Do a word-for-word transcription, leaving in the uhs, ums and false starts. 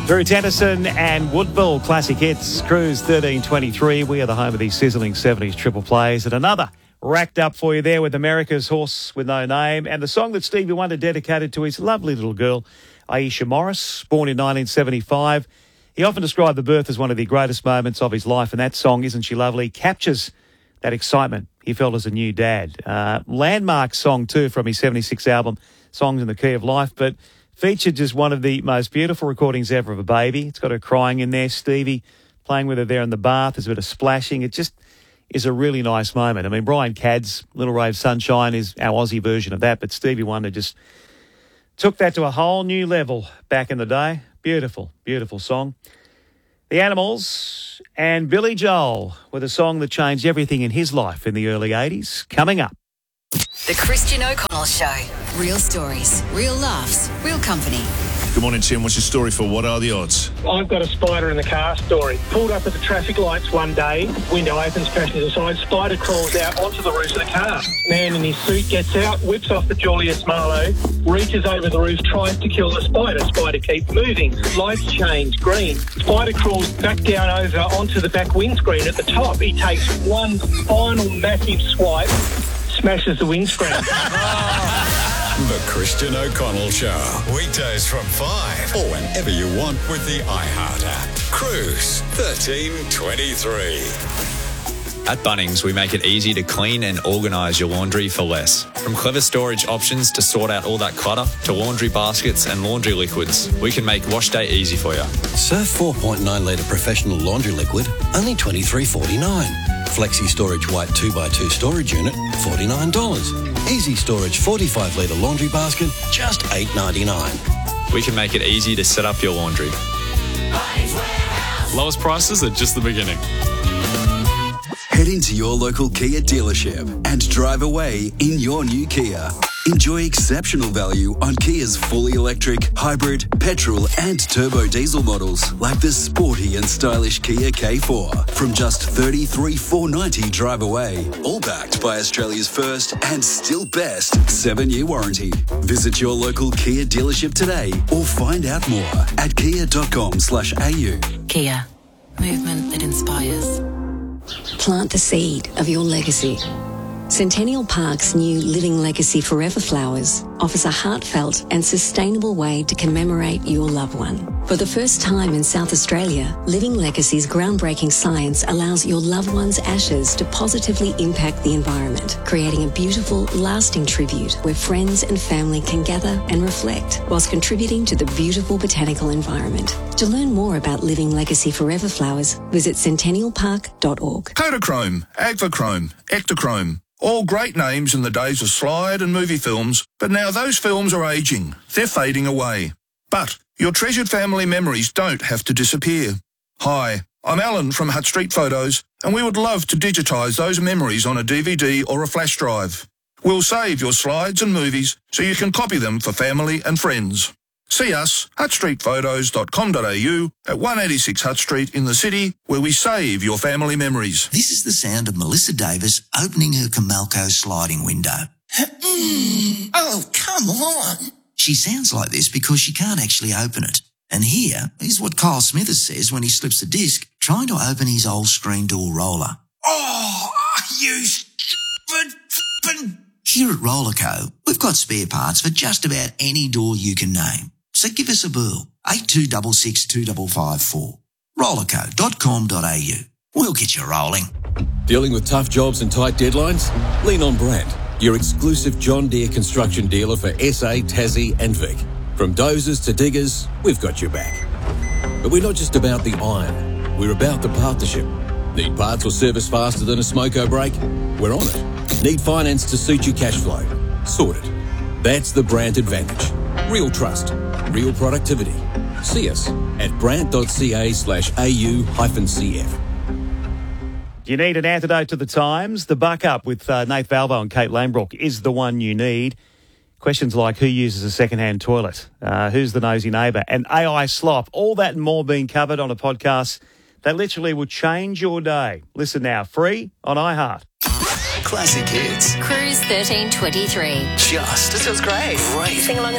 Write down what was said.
Drew Tennyson and Woodville Classic Hits, Cruise thirteen twenty-three. We are the home of these sizzling seventies triple plays. And another racked up for you there with America's Horse with No Name and the song that Stevie Wonder dedicated to his lovely little girl, Aisha Morris, born in nineteen seventy-five. He often described the birth as one of the greatest moments of his life, and that song, Isn't She Lovely, captures that excitement he felt as a new dad. Uh, landmark song, too, from his seventy-six album, Songs in the Key of Life, but featured just one of the most beautiful recordings ever of a baby. It's got her crying in there, Stevie playing with her there in the bath. There's a bit of splashing. It just is a really nice moment. I mean, Brian Cadd's Little Ray of Sunshine is our Aussie version of that, but Stevie Wonder just took that to a whole new level back in the day. Beautiful, beautiful song. The Animals and Billy Joel with a song that changed everything in his life in the early eighties. Coming up. The Christian O'Connell Show. Real stories, real laughs, real company. Good morning, Tim. What's your story for What Are the Odds? I've got a spider in the car story. Pulled up at the traffic lights one day, window opens, passenger side, spider crawls out onto the roof of the car. Man in his suit gets out, whips off the Julius Marlowe, reaches over the roof, tries to kill the spider. Spider keeps moving. Lights change, green. Spider crawls back down over onto the back windscreen at the top. He takes one final massive swipe, smashes the windscreen. The Christian O'Connell Show. Weekdays from five or whenever you want with the iHeart app. Cruise thirteen twenty-three. At Bunnings, we make it easy to clean and organise your laundry for less. From clever storage options to sort out all that clutter, to laundry baskets and laundry liquids, we can make wash day easy for you. Surf four point nine litre professional laundry liquid, only twenty-three forty-nine. Flexi Storage White two by two storage unit, forty-nine dollars. Easy Storage forty-five litre laundry basket, just eight ninety-nine. We can make it easy to set up your laundry. Lowest prices are just the beginning. Head into your local Kia dealership and drive away in your new Kia. Enjoy exceptional value on Kia's fully electric, hybrid, petrol and turbo diesel models like the sporty and stylish Kia K four from just thirty-three thousand four hundred ninety dollars drive away. All backed by Australia's first and still best seven-year warranty. Visit your local Kia dealership today or find out more at kia dot com slash a u. Kia. Movement that inspires. Plant the seed of your legacy. Centennial Park's new Living Legacy Forever Flowers offers a heartfelt and sustainable way to commemorate your loved one. For the first time in South Australia, Living Legacy's groundbreaking science allows your loved one's ashes to positively impact the environment, creating a beautiful, lasting tribute where friends and family can gather and reflect whilst contributing to the beautiful botanical environment. To learn more about Living Legacy Forever Flowers, visit centennial park dot org. Kodachrome, Agvachrome, Ectochrome. All great names in the days of slide and movie films, but now those films are aging. They're fading away. But your treasured family memories don't have to disappear. Hi, I'm Alan from Hutt Street Photos, and we would love to digitise those memories on a D V D or a flash drive. We'll save your slides and movies so you can copy them for family and friends. See us, hutt street photos dot com dot a u at one eighty-six Hutt Street in the city, where we save your family memories. This is the sound of Melissa Davis opening her Comalco sliding window. Oh, come on. She sounds like this because she can't actually open it. And here is what Kyle Smithers says when he slips a disc trying to open his old screen door roller. Oh, you stupid f***ing... Here at Rollerco, we've got spare parts for just about any door you can name. So give us a bell, eight two six six two five five four. rollerco dot com dot a u. We'll get you rolling. Dealing with tough jobs and tight deadlines? Lean on Brandt, your exclusive John Deere construction dealer for S A, Tassie and Vic. From dozers to diggers, we've got your back. But we're not just about the iron, we're about the partnership. Need parts or service faster than a smoko brake? We're on it. Need finance to suit your cash flow? Sorted. That's the Brandt advantage. Real trust, real productivity. See us at brandt.ca slash au hyphen cf. Do you need an antidote to the times? The Buck Up with uh, Nath Valvo and Kate Lanebrook is the one you need. Questions like who uses a second-hand toilet, uh, who's the nosy neighbour, and A I slop, all that and more being covered on a podcast that literally will change your day. Listen now, free on iHeart. Classic hits. Cruise thirteen twenty-three. Just. This feels great. Great. Sing along.